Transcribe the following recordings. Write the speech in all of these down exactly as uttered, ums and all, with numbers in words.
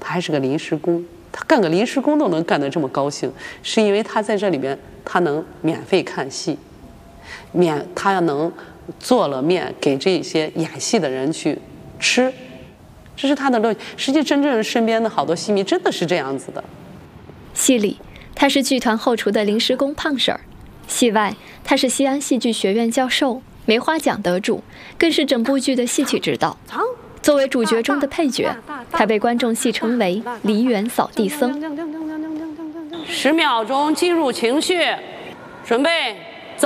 还是个临时工，他干个临时工都能干得这么高兴，是因为他在这里边他能免费看戏，免他能做了面给这些演戏的人去吃，这是他的乐趣。实际真正身边的好多戏迷真的是这样子的。 戏里他是剧团后厨的临时工胖婶儿，戏外他是西安戏剧学院教授、梅花奖得主，更是整部剧的戏曲指导。作为主角中的配角，他被观众戏称为梨园扫地僧。 十秒钟进入情绪，准备走。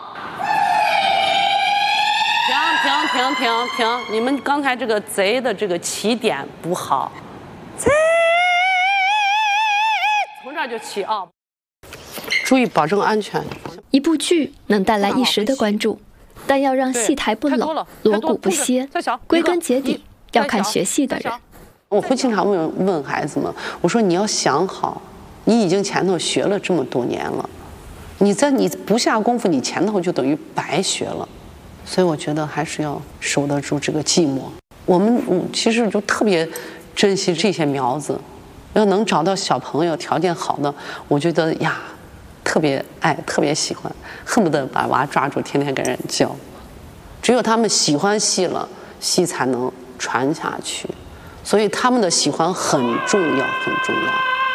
停停停停停！你们刚才这个贼的这个起点不好，贼从这儿就起啊！注意保证安全。 一部剧能带来一时的关注，但要让戏台不冷、锣鼓不歇，归根结底要看学戏的人。 我会经常问问孩子们，我说你要想好，你已经前头学了这么多年了，你在你不下功夫，你前头就等于白学了。所以我觉得还是要守得住这个寂寞。我们其实就特别珍惜这些苗子，要能找到小朋友条件好的，我觉得呀，特别爱，特别喜欢，恨不得把娃抓住，天天给人教。只有他们喜欢戏了，戏才能传下去。所以他们的喜欢很重要，很重要。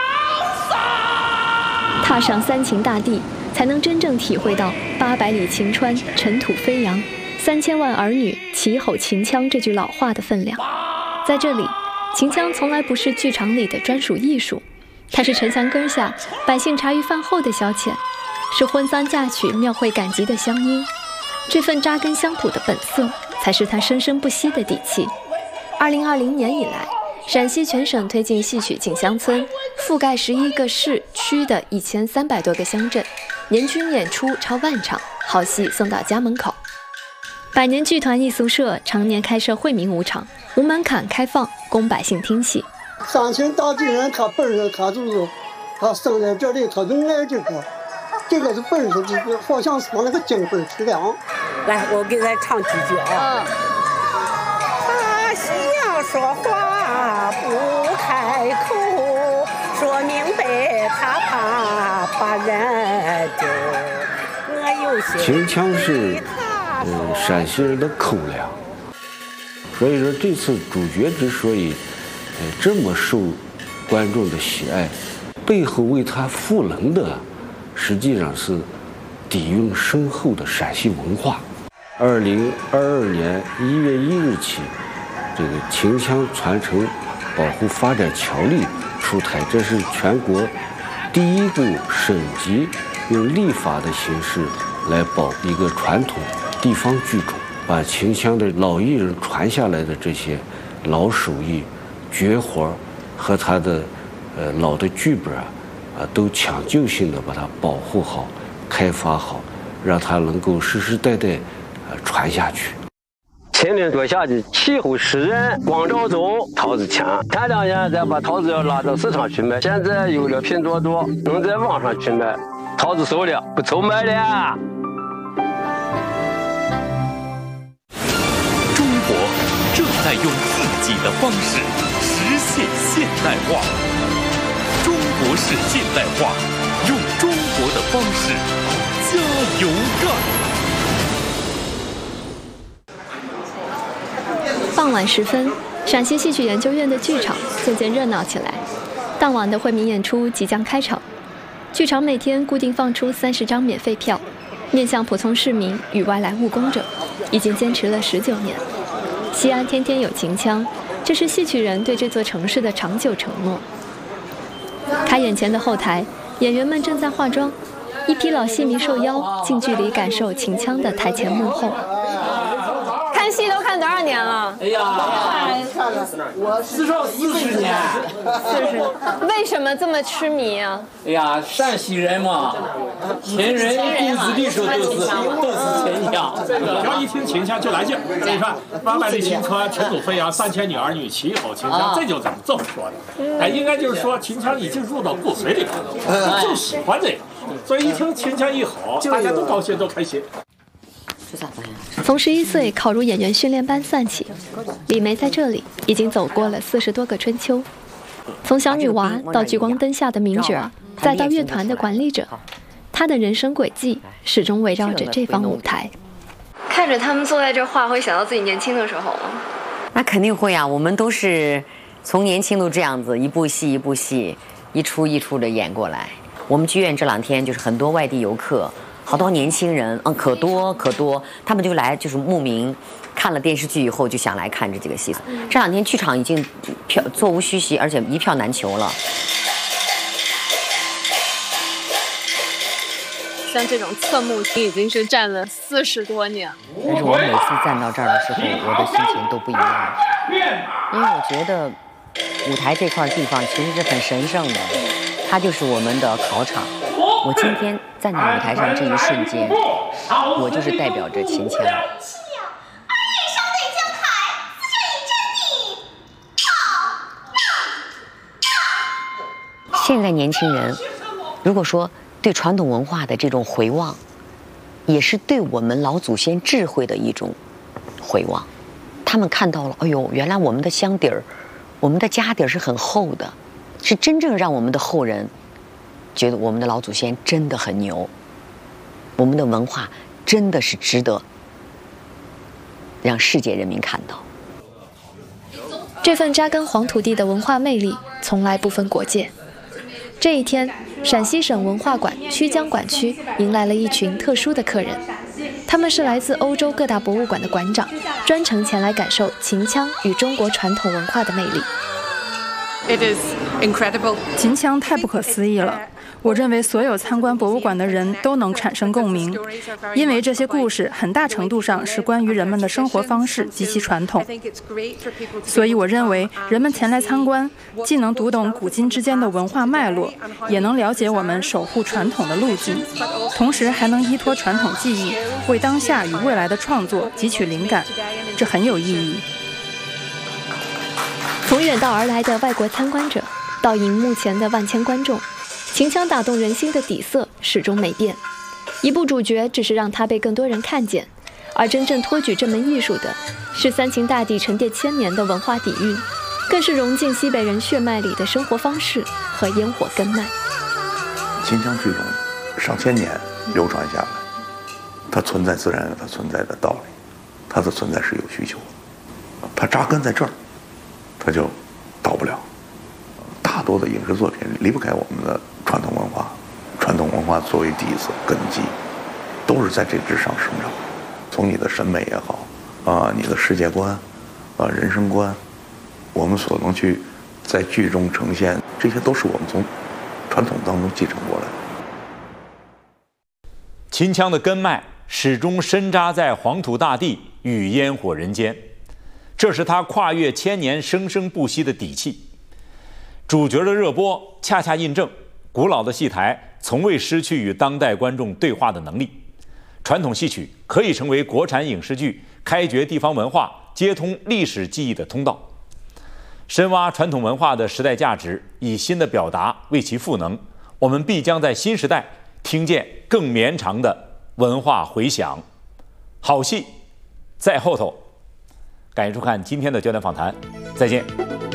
踏上三秦大地，才能真正体会到八百里秦川尘土飞扬，三千万儿女齐吼秦腔这句老话的分量。在这里，秦腔从来不是剧场里的专属艺术，它是城墙根下百姓茶余饭后的消遣，是婚丧嫁娶庙会赶集的乡音。这份扎根乡土的本色，才是它生生不息的底气。二零二零年以来，陕西全省推进戏曲进乡村，覆盖十一个市区的一千三百多个乡镇，年均演出超万场，好戏送到家门口。百年剧团艺术社常年开设惠民舞场，无门槛开放，供百姓听戏。 三秦大地人，他本身他就是他生在这里，他用爱这个，这个是本身就是好像说那个精分吃粮。 来，我给咱唱几句啊。他想说话不开口，说明白他怕把人丢。我有些秦腔是呃陕西人的口粮，所以说这次主角之所以呃这么受观众的喜爱，背后为他赋能的实际上是底蕴深厚的陕西文化。二零二二年一月一日起，这个秦腔传承保护发展条例出台，这是全国第一部省级用立法的形式来保一个传统地方剧种，把秦腔的老艺人传下来的这些老手艺、绝活和他的呃老的剧本啊，啊都抢救性的把它保护好、开发好，让它能够世世代代呃传下去。 秦岭脚下的气候诗人光照州桃子强，前两年再把桃子要拉到市场去卖，现在有了拼多多，能在网上去卖，桃子熟了，不愁卖了。 中国正在用自己的方式实现现代化，中国式现代化，用中国的方式加油干。 傍晚时分，陕西戏曲研究院的剧场渐渐热闹起来。当晚的惠民演出即将开场，剧场每天固定放出三十张免费票，面向普通市民与外来务工者，已经坚持了十九年。西安天天有秦腔，这是戏曲人对这座城市的长久承诺。开演前的后台，演员们正在化妆，一批老戏迷受邀近距离感受秦腔的台前幕后。看戏都看多少年了？ 哎呀，我至少四十年。 四十年，为什么这么痴迷啊？ 哎呀，陕西人嘛，前人骨子里说都是都是秦腔，只要一听秦腔就来劲儿。你看，八百里秦川，尘土飞扬，三千女儿女齐吼秦腔，这就怎么这么说的？哎，应该就是说秦腔已经入到骨髓里了，就喜欢这个，所以一听秦腔一吼，大家都高兴都开心。 从十一岁考入演员训练班算起，李梅在这里已经走过了四十多个春秋。 从小女娃到聚光灯下的名角，再到乐团的管理者，她的人生轨迹始终围绕着这方舞台。看着他们坐在这画，会想到自己年轻的时候吗？ 那肯定会啊，我们都是从年轻都这样子，一部戏一部戏，一出一出的演过来。我们剧院这两天就是很多外地游客，好多年轻人，嗯，可多可多，他们就来就是慕名，看了电视剧以后就想来看这几个戏。这两天剧场已经票座无虚席，而且一票难求了。 像这种侧幕已经是站了四十多年， 但是我每次站到这儿的时候，我的心情都不一样，因为我觉得舞台这块地方其实是很神圣的，它就是我们的考场。我今天站在舞台上这一瞬间，我就是代表着秦腔。现在年轻人，如果说对传统文化的这种回望，也是对我们老祖先智慧的一种回望。他们看到了，哎呦，原来我们的箱底儿，我们的家底儿是很厚的，是真正让我们的后人觉得我们的老祖先真的很牛，我们的文化真的是值得让世界人民看到。 这份扎根黄土地的文化魅力，从来不分国界。这一天，陕西省文化馆曲江馆区迎来了一群特殊的客人，他们是来自欧洲各大博物馆的馆长，专程前来感受秦腔与中国传统文化的魅力。 It is incredible. 秦腔太不可思议了。我认为所有参观博物馆的人都能产生共鸣，因为这些故事很大程度上是关于人们的生活方式及其传统。所以我认为人们前来参观，既能读懂古今之间的文化脉络，也能了解我们守护传统的路径，同时还能依托传统技艺，为当下与未来的创作汲取灵感，这很有意义。 从远道而来的外国参观者，到荧幕前的万千观众，秦腔打动人心的底色始终没变。一部主角只是让它被更多人看见，而真正托举这门艺术的，是三秦大地沉淀千年的文化底蕴，更是融进西北人血脉里的生活方式和烟火根脉。 秦腔这种上千年流传下来，它存在自然有它存在的道理，它的存在是有需求的，它扎根在这儿，它就倒不了。大多的影视作品离不开我们的传统文化，传统文化作为底子根基，都是在这之上生长。从你的审美也好，啊，你的世界观，啊，人生观，我们所能去在剧中呈现，这些都是我们从传统当中继承过来的。 秦腔的根脉始终深扎在黄土大地与烟火人间，这是它跨越千年生生不息的底气。主角的热播恰恰印证，古老的戏台从未失去与当代观众对话的能力。传统戏曲可以成为国产影视剧开掘地方文化、接通历史记忆的通道。深挖传统文化的时代价值，以新的表达为其赋能，我们必将在新时代听见更绵长的文化回响。好戏在后头。感谢收看今天的焦点访谈，再见。